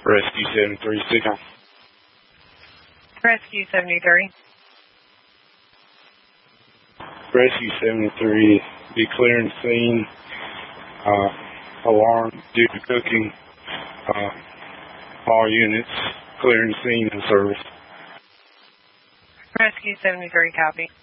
Rescue 73 signal. Rescue 73. Rescue 73, be clearing scene. Alarm due to cooking. All units clearing scene and service. Rescue 73, copy.